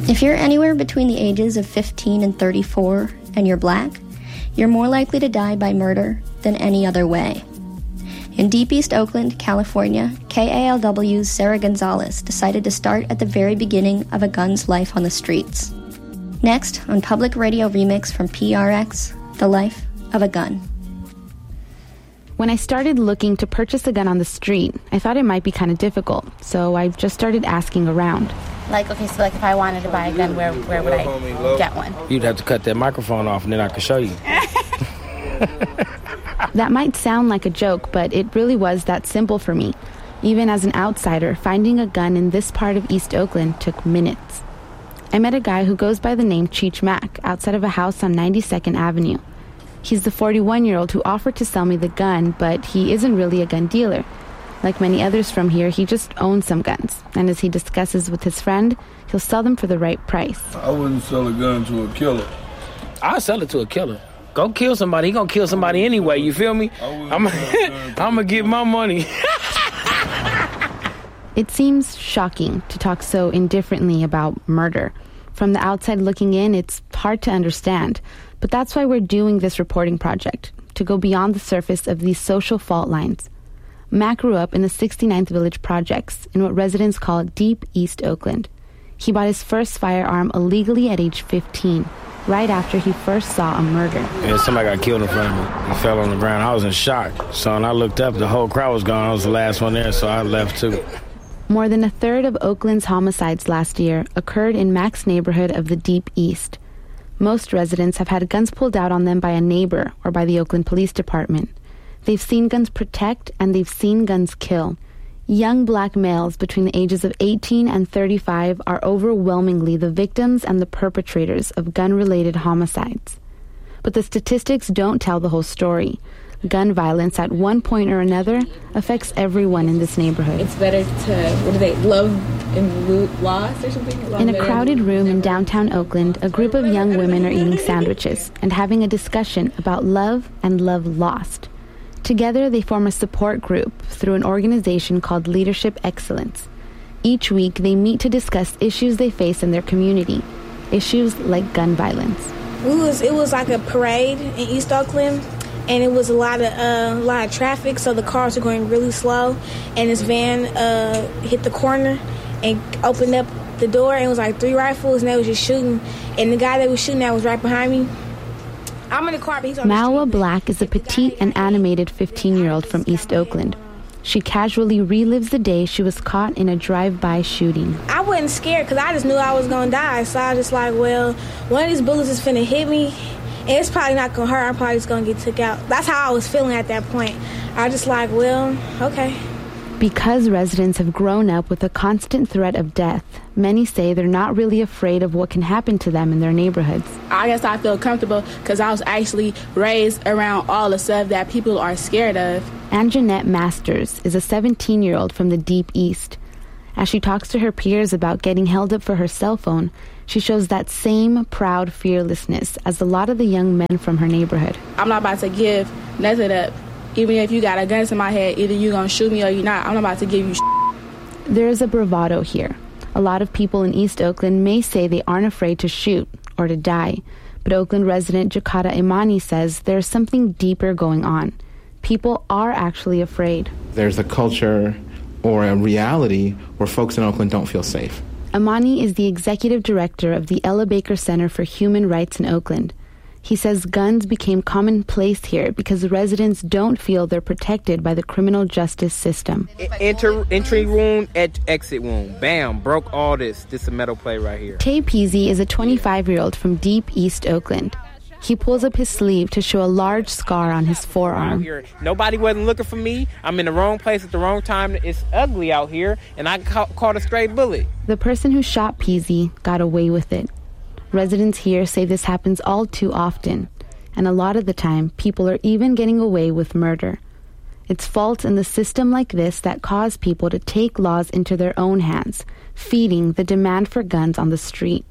If you're anywhere between the ages of 15 and 34 and you're black, you're more likely to die by murder than any other way. In Deep East Oakland, California, KALW's Sarah Gonzalez decided to start at the very beginning of a gun's life on the streets. Next, on Public Radio Remix from PRX, The Life of a Gun. When I started looking to purchase a gun on the street, I thought it might be kind of difficult, so I just started asking around. So if I wanted to buy a gun, where would I get one? You'd have to cut that microphone off and then I could show you. That might sound like a joke, but it really was that simple for me. Even as an outsider, finding a gun in this part of East Oakland took minutes. I met a guy who goes by the name Cheech Mack outside of a house on 92nd Avenue. He's the 41-year-old who offered to sell me the gun, but he isn't really a gun dealer. Like many others from here, he just owns some guns, and as he discusses with his friend, he'll sell them for the right price. I wouldn't sell a gun to a killer. I'll sell it to a killer. Go kill somebody. He gonna kill somebody anyway, you feel me? I'm gonna get my money. It seems shocking to talk so indifferently about murder. From the outside looking in, it's hard to understand. But that's why we're doing this reporting project, to go beyond the surface of these social fault lines. Mac grew up in the 69th Village Projects, in what residents call Deep East Oakland. He bought his first firearm illegally at age 15, right after he first saw a murder. And somebody got killed in front of me. He fell on the ground. I was in shock. So when I looked up, the whole crowd was gone. I was the last one there, so I left too. More than a third of Oakland's homicides last year occurred in Mac's neighborhood of the Deep East. Most residents have had guns pulled out on them by a neighbor or by the Oakland Police Department. They've seen guns protect and they've seen guns kill. Young black males between the ages of 18 and 35 are overwhelmingly the victims and the perpetrators of gun-related homicides. But the statistics don't tell the whole story. Gun violence at one point or another affects everyone in this neighborhood. It's better to, love and lost or something? In a crowded room in downtown Oakland, a group of young women are eating sandwiches and having a discussion about love and love lost. Together, they form a support group through an organization called Leadership Excellence. Each week, they meet to discuss issues they face in their community, issues like gun violence. It was like a parade in East Oakland, and it was a lot of traffic, so the cars were going really slow, and this van hit the corner and opened up the door, and it was like 3 rifles, and they was just shooting, and the guy that was shooting at was right behind me. I'm in the car, but he's on the street. Malwa Black is a petite and animated 15-year-old from East Oakland. She casually relives the day she was caught in a drive-by shooting. I wasn't scared because I just knew I was going to die, so I was just like, well, one of these bullets is finna hit me, and it's probably not going to hurt. I'm probably just going to get took out. That's how I was feeling at that point. I was just like, well, okay. Because residents have grown up with a constant threat of death, many say they're not really afraid of what can happen to them in their neighborhoods. I guess I feel comfortable because I was actually raised around all the stuff that people are scared of. Anjanette Masters is a 17-year-old from the Deep East. As she talks to her peers about getting held up for her cell phone, she shows that same proud fearlessness as a lot of the young men from her neighborhood. I'm not about to give nothing up. Even if you got a gun to my head, either you're going to shoot me or you're not. I'm not about to give you There is a bravado here. A lot of people in East Oakland may say they aren't afraid to shoot or to die. But Oakland resident Jakata Imani says there's something deeper going on. People are actually afraid. There's a culture or a reality where folks in Oakland don't feel safe. Imani is the executive director of the Ella Baker Center for Human Rights in Oakland. He says guns became commonplace here because residents don't feel they're protected by the criminal justice system. Entry wound, exit wound. Bam, broke all this. This is a metal plate right here. Tay Peasy is a 25-year-old from Deep East Oakland. He pulls up his sleeve to show a large scar on his forearm. Nobody wasn't looking for me. I'm in the wrong place at the wrong time. It's ugly out here, and I caught a stray bullet. The person who shot Peasy got away with it. Residents here say this happens all too often, and a lot of the time, people are even getting away with murder. It's faults in the system like this that cause people to take laws into their own hands, feeding the demand for guns on the street.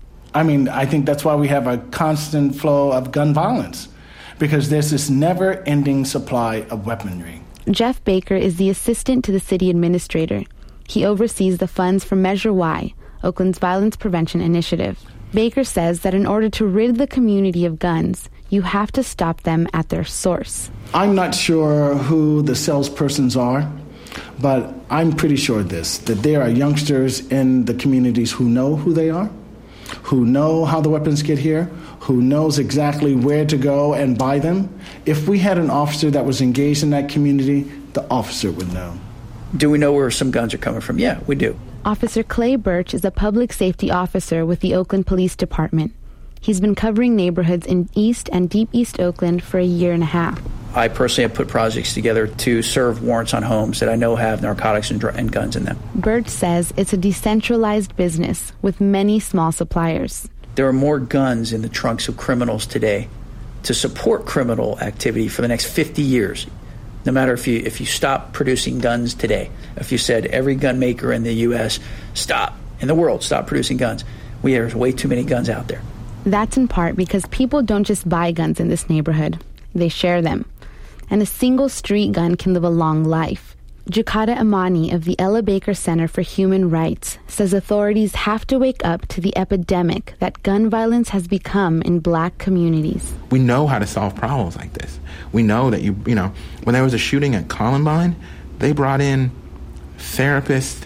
I think that's why we have a constant flow of gun violence, because there's this never-ending supply of weaponry. Jeff Baker is the assistant to the city administrator. He oversees the funds for Measure Y, Oakland's violence prevention initiative. Baker says that in order to rid the community of guns, you have to stop them at their source. I'm not sure who the salespersons are, but I'm pretty sure that there are youngsters in the communities who know who they are, who know how the weapons get here, who knows exactly where to go and buy them. If we had an officer that was engaged in that community, the officer would know. Do we know where some guns are coming from? Yeah, we do. Officer Clay Birch is a public safety officer with the Oakland Police Department. He's been covering neighborhoods in East and Deep East Oakland for a year and a half. I personally have put projects together to serve warrants on homes that I know have narcotics and guns in them. Birch says it's a decentralized business with many small suppliers. There are more guns in the trunks of criminals today to support criminal activity for the next 50 years. No matter if you stop producing guns today, if you said every gun maker in the U.S. in the world, stop producing guns, there's way too many guns out there. That's in part because people don't just buy guns in this neighborhood. They share them. And a single street gun can live a long life. Jukata Amani of the Ella Baker Center for Human Rights says authorities have to wake up to the epidemic that gun violence has become in black communities. We know how to solve problems like this. We know that, when there was a shooting at Columbine, they brought in therapists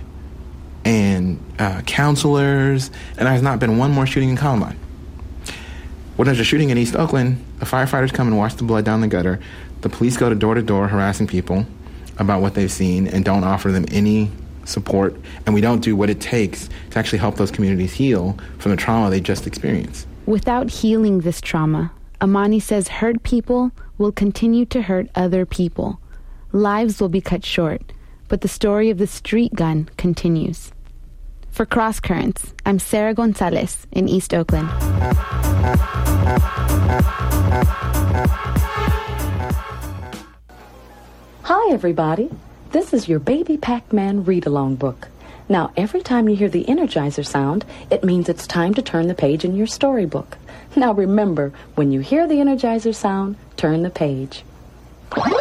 and counselors, and there has not been one more shooting in Columbine. When there's a shooting in East Oakland, the firefighters come and wash the blood down the gutter. The police go door to door harassing people about what they've seen and don't offer them any support, and we don't do what it takes to actually help those communities heal from the trauma they just experienced. Without healing this trauma, Amani says hurt people will continue to hurt other people. Lives will be cut short, but the story of the street gun continues. For Cross Currents, I'm Sarah Gonzalez in East Oakland. Hi, everybody. This is your Baby Pac-Man read-along book. Now, every time you hear the Energizer sound, it means it's time to turn the page in your storybook. Now, remember, when you hear the Energizer sound, turn the page.